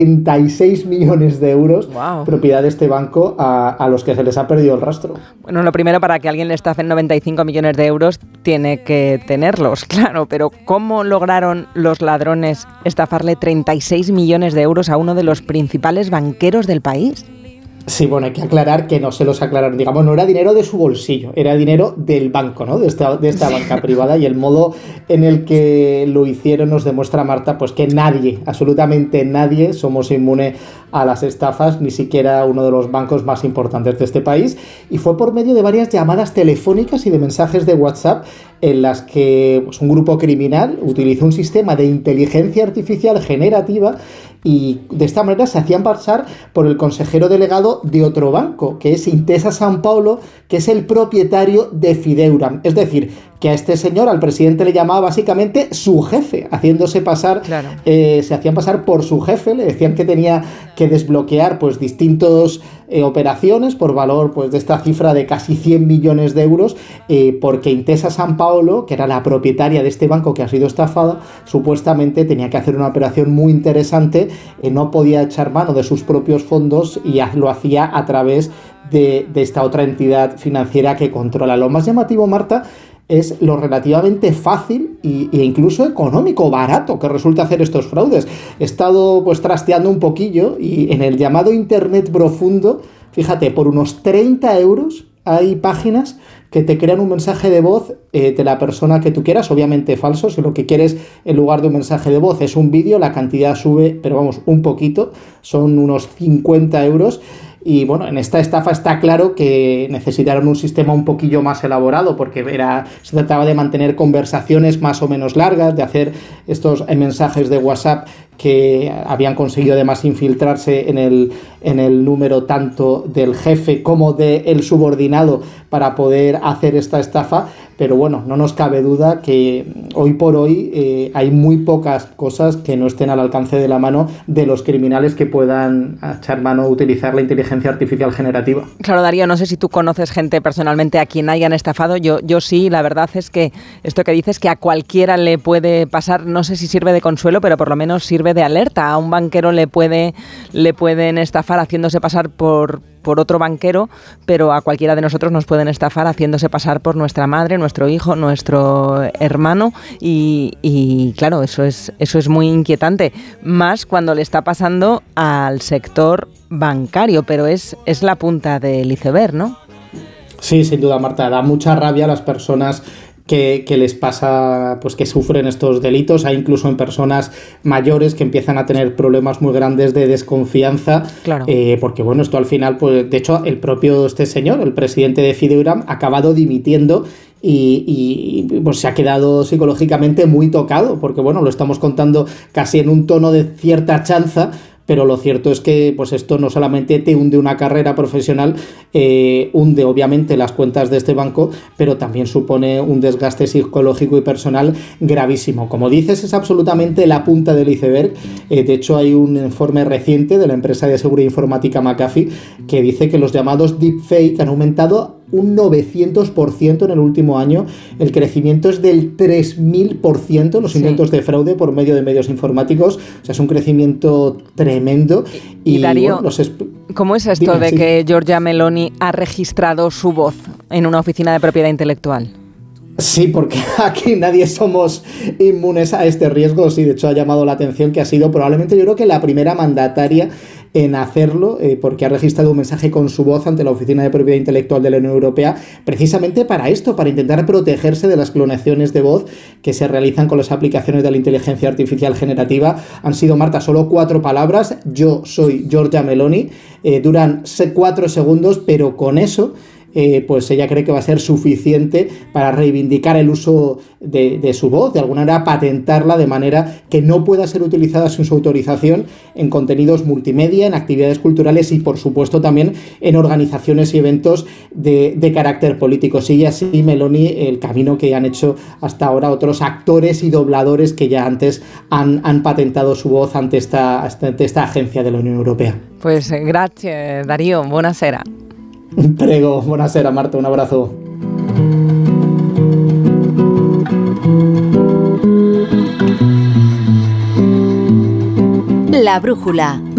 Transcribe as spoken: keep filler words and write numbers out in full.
treinta y seis millones de euros, wow, propiedad de este banco, a, a los que se les ha perdido el rastro. Bueno, lo primero, para que alguien le estafe noventa y cinco millones de euros, tiene que tenerlos, claro, pero ¿cómo lograron los ladrones estafarle treinta y seis millones de euros a uno de los principales banqueros del país? Sí, bueno, hay que aclarar que no se los aclararon, digamos, no era dinero de su bolsillo, era dinero del banco, ¿no? De esta, de esta banca privada, y el modo en el que lo hicieron nos demuestra, Marta, pues que nadie, absolutamente nadie, somos inmune a las estafas, ni siquiera uno de los bancos más importantes de este país, y fue por medio de varias llamadas telefónicas y de mensajes de WhatsApp en las que pues, un grupo criminal utilizó un sistema de inteligencia artificial generativa y de esta manera se hacían pasar por el consejero delegado de otro banco, que es Intesa Sanpaolo, que es el propietario de Fideuram. Es decir, que a este señor, al presidente, le llamaba básicamente su jefe, haciéndose pasar, claro. eh, se hacían pasar por su jefe, le decían que tenía que desbloquear pues distintos eh, operaciones por valor pues de esta cifra de casi cien millones de euros, eh, porque Intesa Sanpaolo, que era la propietaria de este banco que ha sido estafado, supuestamente tenía que hacer una operación muy interesante, eh, no podía echar mano de sus propios fondos y lo hacía a través de, de esta otra entidad financiera que controla. Lo más llamativo, Marta, es lo relativamente fácil y, e incluso económico, barato que resulta hacer estos fraudes. He estado pues trasteando un poquillo y en el llamado Internet profundo, fíjate, por unos treinta euros hay páginas que te crean un mensaje de voz eh, de la persona que tú quieras, obviamente falso. Si lo que quieres en lugar de un mensaje de voz es un vídeo, la cantidad sube, pero vamos, un poquito, son unos cincuenta euros. Y bueno, en esta estafa está claro que necesitaron un sistema un poquillo más elaborado, porque era, se trataba de mantener conversaciones más o menos largas, de hacer estos mensajes de WhatsApp que habían conseguido además infiltrarse en el, en el número tanto del jefe como del subordinado para poder hacer esta estafa. Pero bueno, no nos cabe duda que hoy por hoy eh, hay muy pocas cosas que no estén al alcance de la mano de los criminales que puedan echar mano a utilizar la inteligencia artificial generativa. Claro, Darío, no sé si tú conoces gente personalmente a quien hayan estafado. Yo, yo sí, la verdad es que esto que dices que a cualquiera le puede pasar, no sé si sirve de consuelo, pero por lo menos sirve de alerta. A un banquero le puede le pueden estafar haciéndose pasar por... por otro banquero, pero a cualquiera de nosotros nos pueden estafar haciéndose pasar por nuestra madre, nuestro hijo, nuestro hermano y, y claro, eso es, eso es muy inquietante, más cuando le está pasando al sector bancario, pero es, es la punta del iceberg, ¿no? Sí, sin duda, Marta, da mucha rabia a las personas Que, que les pasa, pues que sufren estos delitos. Hay incluso en personas mayores que empiezan a tener problemas muy grandes de desconfianza, claro. eh, porque bueno, esto al final, pues de hecho el propio este señor, el presidente de Fideuram, ha acabado dimitiendo y, y pues se ha quedado psicológicamente muy tocado, porque bueno, lo estamos contando casi en un tono de cierta chanza, pero lo cierto es que pues esto no solamente te hunde una carrera profesional, eh, hunde obviamente las cuentas de este banco, pero también supone un desgaste psicológico y personal gravísimo. Como dices, es absolutamente la punta del iceberg. Eh, de hecho, hay un informe reciente de la empresa de seguridad informática McAfee que dice que los llamados deepfake han aumentado un novecientos por ciento en el último año. El crecimiento es del tres mil por ciento, los sí. intentos de fraude por medio de medios informáticos. O sea, es un crecimiento tremendo. Y, y Darío, bueno, los esp- ¿cómo es esto Dime, de sí. que Giorgia Meloni ha registrado su voz en una oficina de propiedad intelectual? Sí, porque aquí nadie somos inmunes a este riesgo. Sí, de hecho ha llamado la atención que ha sido probablemente, yo creo que la primera mandataria en hacerlo, eh, porque ha registrado un mensaje con su voz ante la Oficina de Propiedad Intelectual de la Unión Europea, precisamente para esto, para intentar protegerse de las clonaciones de voz que se realizan con las aplicaciones de la inteligencia artificial generativa. Han sido, Marta, solo cuatro palabras: yo soy Giorgia Meloni, eh, duran cuatro segundos, pero con eso Eh, pues ella cree que va a ser suficiente para reivindicar el uso de, de su voz, de alguna manera patentarla de manera que no pueda ser utilizada sin su autorización en contenidos multimedia, en actividades culturales y por supuesto también en organizaciones y eventos de, de carácter político. Sigue así Meloni el camino que han hecho hasta ahora otros actores y dobladores que ya antes han, han patentado su voz ante esta, ante esta agencia de la Unión Europea. Pues gracias, Darío, buonasera. Prego, buonasera Marta, un abrazo. La brújula.